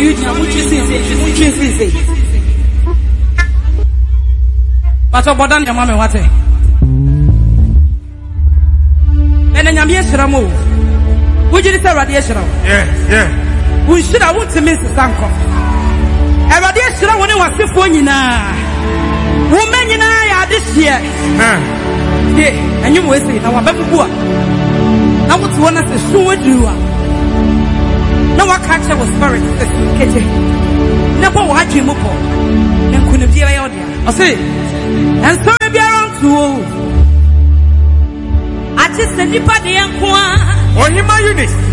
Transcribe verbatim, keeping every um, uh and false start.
you do what you say, what you say. But what done your mama what? And then I'm Shiramo. Would you say radiation? Yeah, yeah. We should have want to miss the Sanko. A radiation when it was before you now. Woman, you know, this year. Yeah, and you will say, now I'm back to work. Now what's one of the shoe do? No one catch was spirit. Never watch him up. And couldn't be out there. I say, and so be around to I just said, you party and qua. Or you my unit.